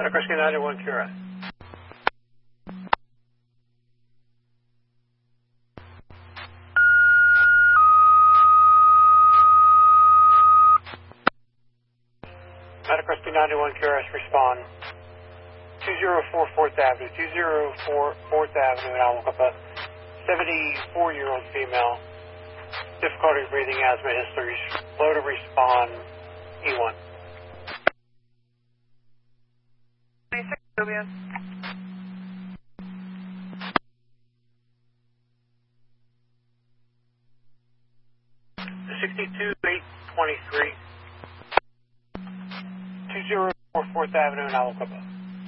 Rescue 91, QRS. Medic Rescue 91, QRS, respond. 204 4th Avenue, 204 4th Avenue in Alacapa. 74-year-old female. Difficulty breathing, asthma history. Slow to respond. E1. 26 Sylvia. The 62-823. 204 4th Avenue in Alacapa.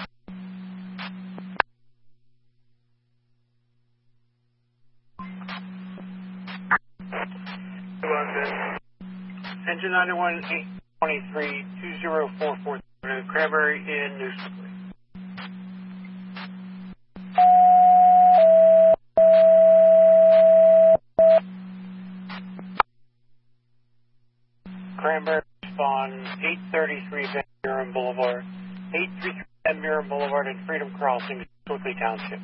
Engine 91 823 204 4th Avenue, Cranberry in New Sibley. Cranberry respond 833 Van Buren Boulevard, 833 Van Buren Boulevard and Freedom Crossing, Sewickley Township.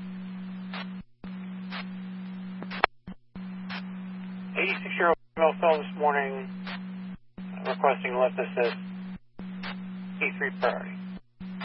86-year-old female fell this morning requesting lift assist, E3 priority.